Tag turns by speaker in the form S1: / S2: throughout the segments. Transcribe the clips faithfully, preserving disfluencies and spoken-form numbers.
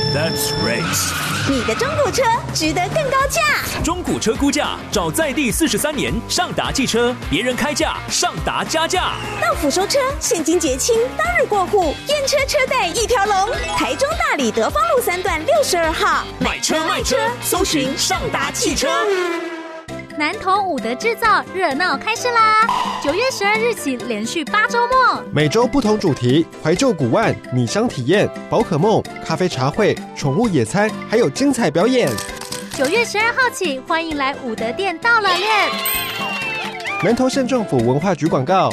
S1: That's race。
S2: 你的中古车值得更高价。
S1: 中古车估价找在地四十三年上达汽车，别人开价，上达加价。
S2: 到府收车，现金结清，当日过户，验车车贷一条龙。台中大里德芳路三段六十二号，
S1: 买车卖车，搜寻上达汽车。
S3: 南投五德制造热闹开市啦！九月十二日起，连续八周末，
S4: 每周不同主题，怀旧古玩、米香体验、宝可梦、咖啡茶会、宠物野餐，还有精彩表演。
S3: 九月十二号起，欢迎来五德店到了练。
S4: 南投县政府文化局广告。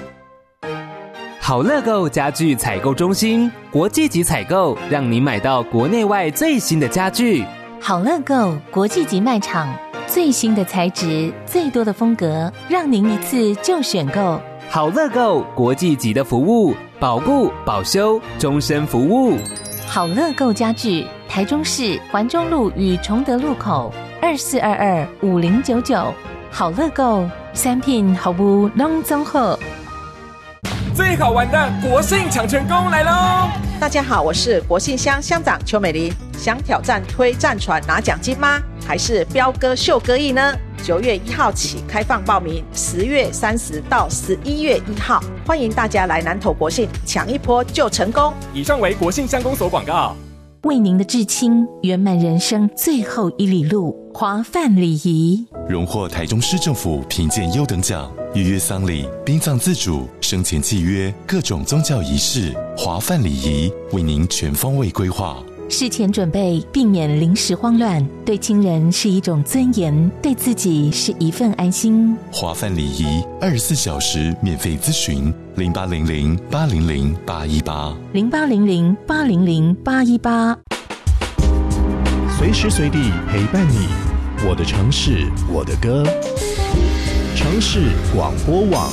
S5: 好乐购家具采购中心，国际级采购，让你买到国内外最新的家具。
S6: 好乐购国际级卖场。最新的材质，最多的风格，让您一次就选购。
S5: 好乐购国际级的服务，保固、保修、终身服务。
S6: 好乐购家具，台中市环中路与崇德路口二四二二五零九九。好乐购产品毫无拢综合。
S7: 最好玩的国庆抢成功来喽！
S8: 大家好，我是国信乡乡长邱美玲。想挑战推战船拿奖金吗？还是飙歌秀歌艺呢？九月一号起开放报名，十月三十到十一月一号，欢迎大家来南投国信抢一波就成功。
S7: 以上为国信乡公所广告。
S6: 为您的至亲圆满人生最后一里路，华范礼仪
S9: 荣获台中市政府评鉴优等奖，预约丧礼、殡葬自主、生前契约、各种宗教仪式，华范礼仪为您全方位规划。
S6: 事前准备，避免临时慌乱，对亲人是一种尊严，对自己是一份安心。
S9: 华范礼仪二十四小时免费咨询，零八零零八零零八一八，
S6: 零八零零八零零八一八，
S10: 随时随地陪伴你。我的城市，我的歌。城市广播网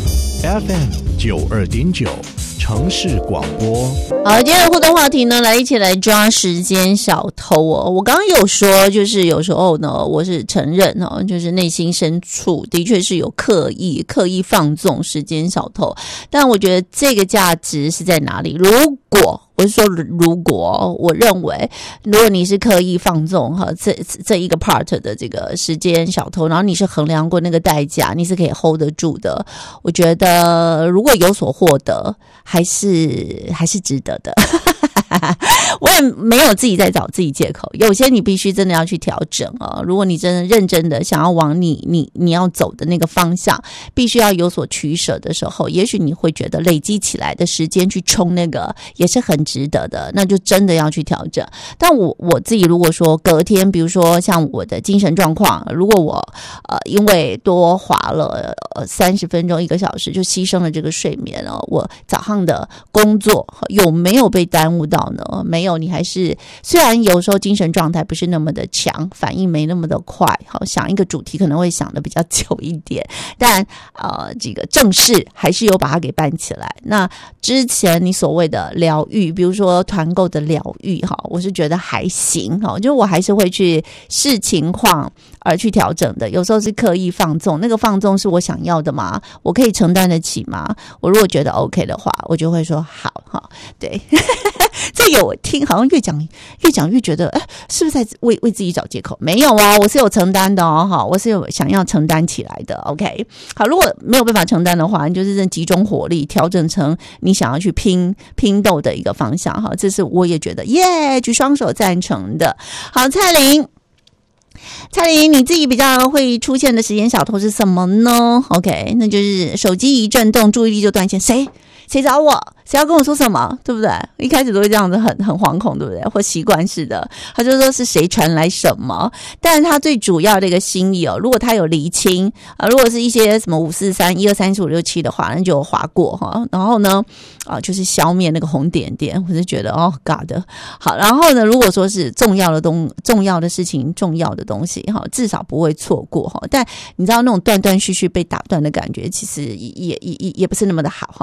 S10: F M 九二点九。城市广播。
S11: 好，今天的互动话题呢，来一起来抓时间小偷哦。我刚刚有说，就是有时候呢，我是承认哦，就是内心深处的确是有刻意刻意放纵时间小偷，但我觉得这个价值是在哪里？如果我是说，如果我认为，如果你是刻意放纵哈，这这一个 part 的这个时间小偷，然后你是衡量过那个代价，你是可以 hold 得住的。我觉得如果有所获得，还是还是值得的。我也没有自己在找自己借口，有些你必须真的要去调整哦。如果你真的认真的想要往你你你要走的那个方向，必须要有所取舍的时候，也许你会觉得累积起来的时间去冲那个也是很值得的，那就真的要去调整。但我我自己如果说隔天，比如说像我的精神状况，如果我呃因为多滑了呃三十分钟一个小时，就牺牲了这个睡眠哦，我早上的工作有没有被耽误到呢？没有，你还是虽然有时候精神状态不是那么的强，反应没那么的快，好想一个主题可能会想的比较久一点，但呃这个正事还是有把它给办起来。那之前你所谓的疗愈，比如说团购的疗愈哈，我是觉得还行哈，就我还是会去视情况而去调整的。有时候是刻意放纵，那个放纵是我想要的吗？我可以承担得起吗？我如果觉得 OK 的话，我就会说好哈，对。这有我听好像越讲越讲越觉得，哎，是不是在为为自己找借口？没有哦，我是有承担的哦，哈，我是有想要承担起来的。OK， 好，如果没有办法承担的话，你就是真集中火力调整成你想要去拼拼斗的一个方向哈。这是我也觉得耶，举双手赞成的。好，蔡琳。蔡琳，你自己比较会出现的时间小偷是什么呢 ？OK， 那就是手机一震动，注意力就断线。谁谁找我？谁要跟我说什么？对不对？一开始都会这样子很很惶恐，对不对？或习惯式的，他就说是谁传来什么。但是他最主要的一个心意哦，如果他有厘清啊、呃，如果是一些什么五四三一二三四五六七的话，那就有划过哈。然后呢，啊、呃，就是消灭那个红点点，我是觉得哦 God 好。然后呢，如果说是重要的东重要的事情、重要的东西哈，至少不会错过哈。但你知道那种断断续续被打断的感觉，其实也也也也不是那么的好哈。OK，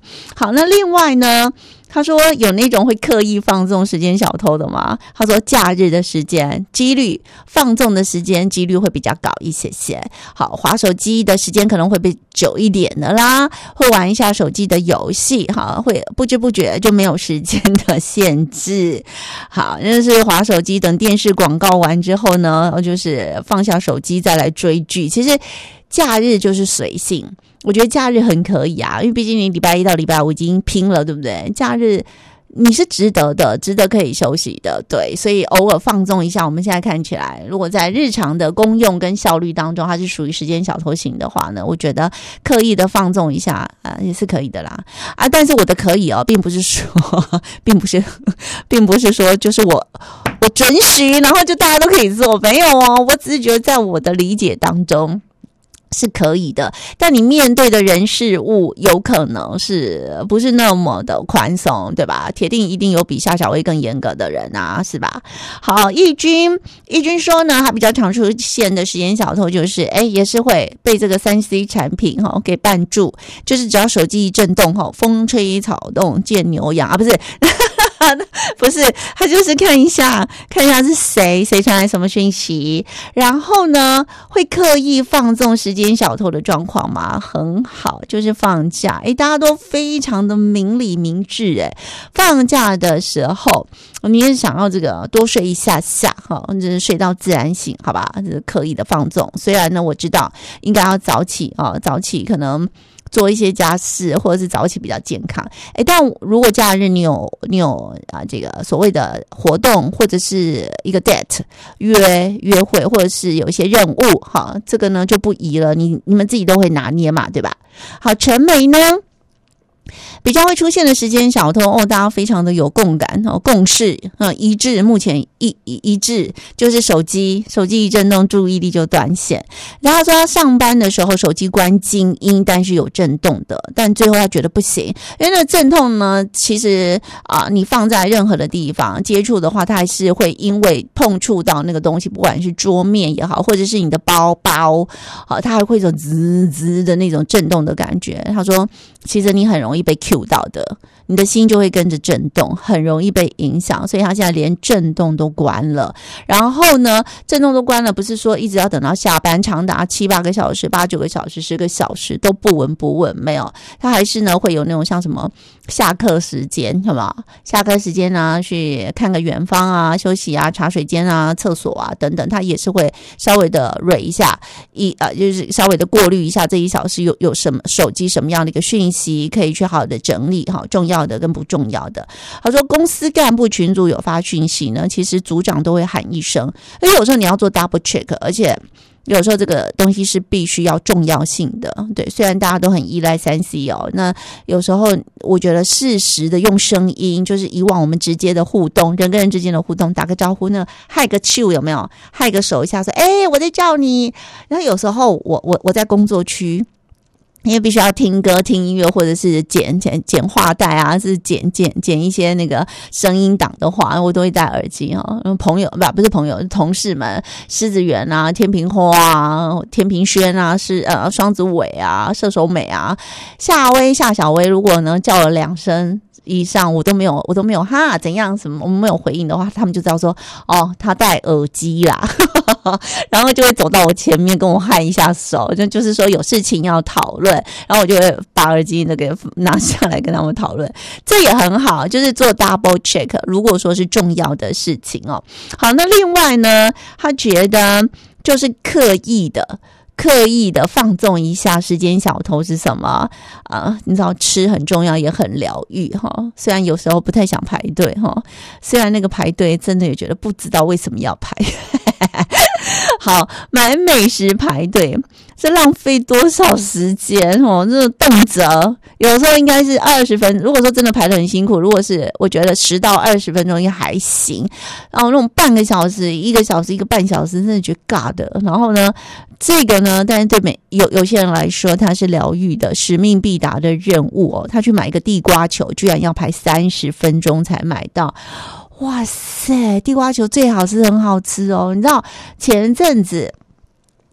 S11: 好，那另外呢，他说有那种会刻意放纵时间小偷的吗？他说假日的时间几率放纵的时间几率会比较高一些些。好，滑手机的时间可能会被久一点的啦，会玩一下手机的游戏，好，会不知不觉就没有时间的限制。好，那是滑手机，等电视广告完之后呢，就是放下手机再来追剧。其实假日就是随性。我觉得假日很可以啊，因为毕竟你礼拜一到礼拜五已经拼了，对不对？假日你是值得的，值得可以休息的，对，所以偶尔放纵一下。我们现在看起来，如果在日常的功用跟效率当中，它是属于时间小偷型的话呢，我觉得刻意的放纵一下啊、呃，也是可以的啦。啊，但是我的可以哦，并不是说，并不是，并不是说就是我我准许，然后就大家都可以做，没有哦，我只是觉得在我的理解当中。是可以的，但你面对的人事物有可能是不是那么的宽松，对吧？铁定一定有比夏小薇更严格的人啊，是吧？好，义军，义军说呢，他比较常出现的时间小偷就是，哎，也是会被这个三 C 产品哈、哦、给绊住，就是只要手机一震动哈、哦，风吹草动见牛羊啊，不是。不是，他就是看一下，看一下是谁，谁传来什么讯息，然后呢，会刻意放纵时间小偷的状况吗？很好，就是放假，诶，大家都非常的明理明智，诶，放假的时候，你也想要这个多睡一下下，哈，就是睡到自然醒，好吧？这是刻意的放纵。虽然呢，我知道应该要早起啊，早起可能。做一些家事，或者是早起比较健康。诶，但如果假日你有你有啊这个所谓的活动，或者是一个 date 约约会，或者是有一些任务，哈，这个呢就不宜了。你你们自己都会拿捏嘛，对吧？好，陈梅呢？比较会出现的时间小偷哦，大家非常的有共感哦，共识啊一致，目前一一一致就是手机，手机一震动，注意力就断线。然后说他上班的时候手机关静音，但是有震动的，但最后他觉得不行，因为那个震动呢，其实啊、呃，你放在任何的地方接触的话，它还是会因为碰触到那个东西，不管是桌面也好，或者是你的包包，好、啊，它还会有滋滋的那种震动的感觉。他说，其实你很容易被 Q 到的，你的心就会跟着震动，很容易被影响，所以他现在连震动都关了。然后呢，震动都关了，不是说一直要等到下班，长达七八个小时、八九个小时、十个小时都不闻不问，没有，他还是呢会有那种像什么下课时间，有没有？下课时间啊，去看个远方啊，休息啊，茶水间啊，厕所啊等等，他也是会稍微的蕊一下，一呃就是稍微的过滤一下这一小时有有什么手机什么样的一个讯息，可以去好好的整理哈，重要的跟不重要的。他说公司干部群组有发讯息呢，其实组长都会喊一声，因为有时候你要做 double check， 而且有时候这个东西是必须要重要性的，对，虽然大家都很依赖三 C 哦，那有时候我觉得适时的用声音，就是以往我们直接的互动，人跟人之间的互动，打个招呼呢，嗨个咻有没有？嗨个手一下说，哎，我在叫你。然后有时候我我我在工作区。因为必须要听歌、听音乐，或者是剪剪剪话带啊，是剪剪剪一些那个声音档的话，我都会戴耳机哈。朋友不不是朋友，同事们，狮子园啊、天平花啊、天平轩啊，是呃双子尾啊、射手美啊、夏薇、夏小薇，如果呢叫了两声以上，我都没有，我都没有哈怎样什么，我们没有回应的话，他们就知道说哦，他戴耳机啦，然后就会走到我前面跟我喊一下手，就就是说有事情要讨论。然后我就会把耳机那个拿下来跟他们讨论，这也很好，就是做 double check。如果说是重要的事情哦，好，那另外呢，他觉得就是刻意的。刻意的放纵一下时间小偷是什么啊、呃？你知道吃很重要，也很疗愈哈。虽然有时候不太想排队哈，虽然那个排队真的也觉得不知道为什么要排。好，买美食排队，这浪费多少时间哦？这动辄有时候应该是二十分。如果说真的排得很辛苦，如果是我觉得十到二十分钟也还行。然后那种半个小时、一个小时、一个半小时，真的觉得尬的。然后呢，这个呢，但是对每有有些人来说，它是疗愈的、使命必达的任务哦。他去买一个地瓜球，居然要排三十分钟才买到。哇塞，地瓜球最好是很好吃哦！你知道前阵子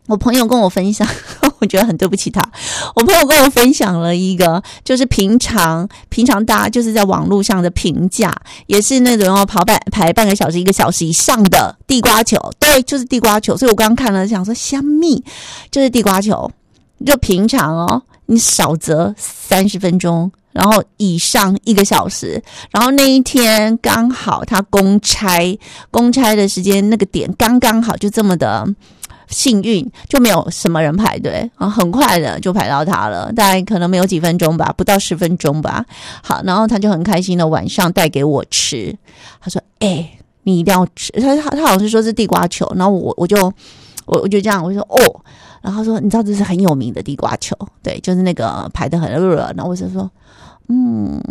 S11: 我朋友跟我分享，我觉得很对不起他。我朋友跟我分享了一个，就是平常平常大家就是在网络上的评价，也是那种要跑半排半个小时、一个小时以上的地瓜球，对，就是地瓜球。所以我刚刚看了，想说香蜜就是地瓜球，就平常哦，你少则三十分钟。然后以上一个小时，然后那一天刚好他公差，公差的时间那个点刚刚好，就这么的幸运，就没有什么人排队，然后很快的就排到他了，大概可能没有几分钟吧，不到十分钟吧。好，然后他就很开心的晚上带给我吃，他说：“哎、欸，你一定要吃。”他他他好像是说是地瓜球，然后我我就我我就这样，我就说哦。然后他说：“你知道这是很有名的地瓜球，对，就是那个排得很热。”然后我就说：“嗯，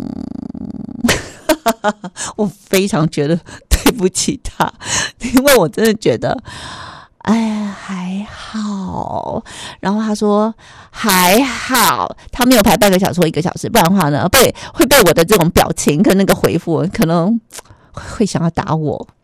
S11: 我非常觉得对不起他，因为我真的觉得，哎，还好。”然后他说：“还好，他没有排半个小时或一个小时，不然的话呢，被会被我的这种表情跟那个回复，可能会想要打我。”